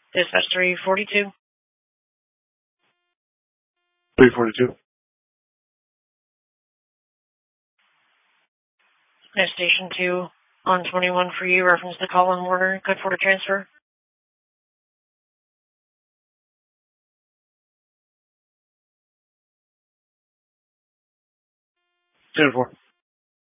Dispatch 342. 342. Station 2 on 21 for you. Reference the call and order. Code for the transfer. 10-4.